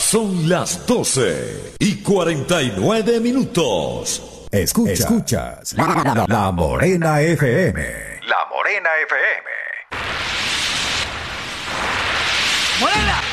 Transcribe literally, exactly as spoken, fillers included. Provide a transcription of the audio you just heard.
Son las doce y cuarenta y nueve minutos. Escucha, escuchas la, la, la Morena F M. La Morena F M. ¡Morena!